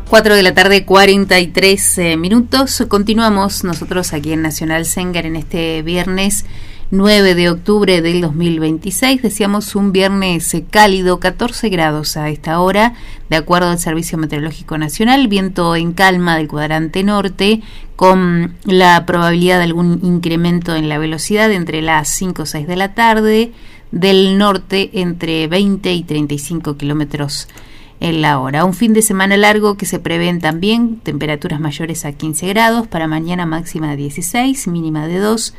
4 de la tarde, 43 minutos. Continuamos nosotros aquí en Nacional Sengar en este viernes 9 de octubre del 2026. Decíamos un viernes cálido, 14 grados a esta hora, de acuerdo al Servicio Meteorológico Nacional. Viento en calma del cuadrante norte, con la probabilidad de algún incremento en la velocidad entre las 5 o 6 de la tarde, del norte entre 20 y 35 kilómetros en la hora. Un fin de semana largo que se prevén también temperaturas mayores a 15 grados, para mañana máxima de 16, mínima de 2,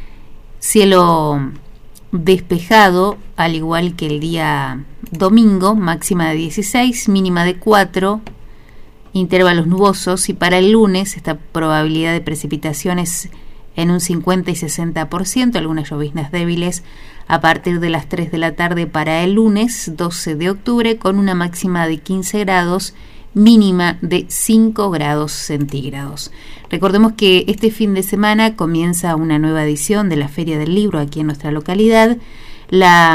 cielo despejado, al igual que el día domingo, máxima de 16, mínima de 4, intervalos nubosos, y para el lunes esta probabilidad de precipitaciones en un 50 y 60%, algunas lloviznas débiles a partir de las 3 de la tarde para el lunes 12 de octubre, con una máxima de 15 grados, mínima de 5 grados centígrados. Recordemos que este fin de semana comienza una nueva edición de la Feria del Libro aquí en nuestra localidad, la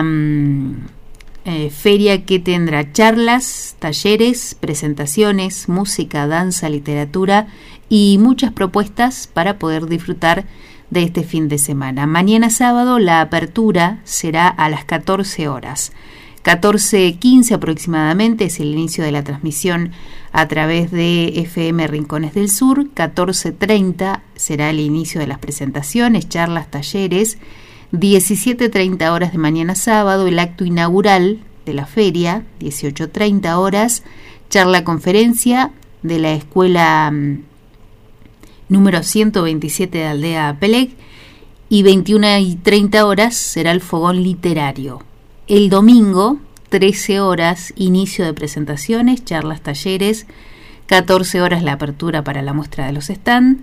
feria que tendrá charlas, talleres, presentaciones, música, danza, literatura y muchas propuestas para poder disfrutar de este fin de semana. Mañana sábado la apertura será a las 14 horas. 14:15 aproximadamente es el inicio de la transmisión a través de FM Rincones del Sur. 14:30 será el inicio de las presentaciones, charlas, talleres. 17:30 horas de mañana sábado el acto inaugural de la feria. 18:30 horas charla conferencia de la escuela número 127 de Aldea Pelec, y 21:30 horas será el fogón literario. El domingo, 13 horas, inicio de presentaciones, charlas, talleres. 14 horas la apertura para la muestra de los stands.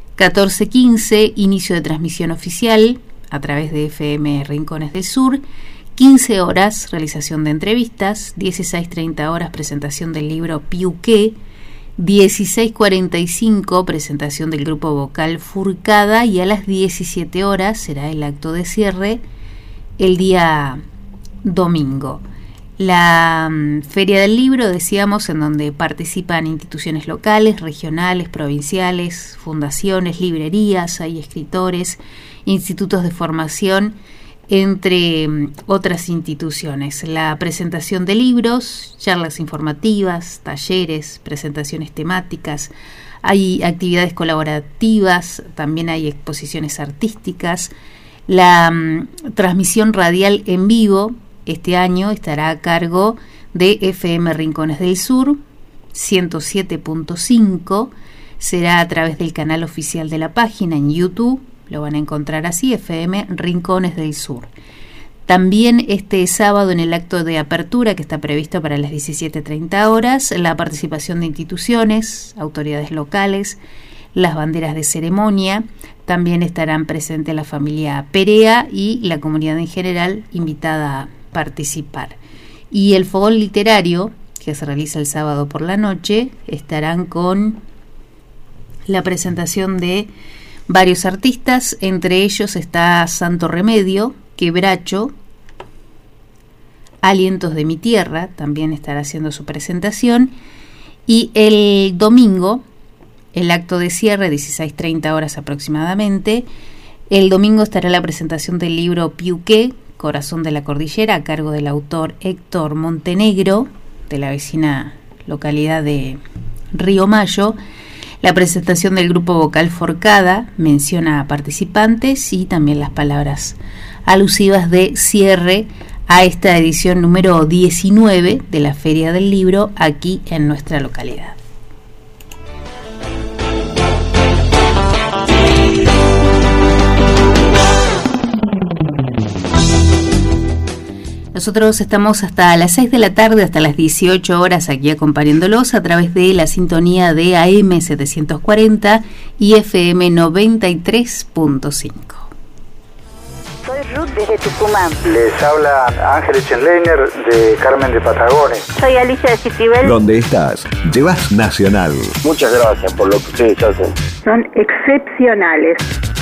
14:15 inicio de transmisión oficial a través de FM Rincones del Sur. 15 horas realización de entrevistas. 16:30 horas presentación del libro Piuqué. 16:45 presentación del grupo vocal Furcada, y a las 17 horas será el acto de cierre el día domingo. La Feria del Libro, decíamos, en donde participan instituciones locales, regionales, provinciales, fundaciones, librerías, hay escritores, institutos de formación, entre otras instituciones. La presentación de libros, charlas informativas, talleres, presentaciones temáticas, hay actividades colaborativas, también hay exposiciones artísticas. La transmisión radial en vivo este año estará a cargo de FM Rincones del Sur, 107.5, será a través del canal oficial de la página en YouTube. Lo van a encontrar así, FM Rincones del Sur. También este sábado, en el acto de apertura que está previsto para las 17:30 horas, la participación de instituciones, autoridades locales, las banderas de ceremonia. También estarán presentes la familia Perea y la comunidad en general invitada a participar. Y el fogón literario, que se realiza el sábado por la noche, estarán con la presentación de varios artistas, entre ellos está Santo Remedio, Quebracho, Alientos de mi Tierra, también estará haciendo su presentación. Y el domingo, el acto de cierre, 16:30 horas aproximadamente, el domingo estará la presentación del libro Piuqué, Corazón de la Cordillera, a cargo del autor Héctor Montenegro, de la vecina localidad de Río Mayo. La presentación del grupo vocal Forcada menciona a participantes, y también las palabras alusivas de cierre a esta edición número 19 de la Feria del Libro aquí en nuestra localidad. Nosotros estamos hasta las 6 de la tarde, hasta las 18 horas aquí acompañándolos a través de la sintonía de AM 740 y FM 93.5. Soy Ruth desde Tucumán. Les habla Ángel Echenleiner de Carmen de Patagones. Soy Alicia de Citibel. ¿Dónde estás? Llevas Nacional. Muchas gracias por lo que ustedes hacen. Son excepcionales.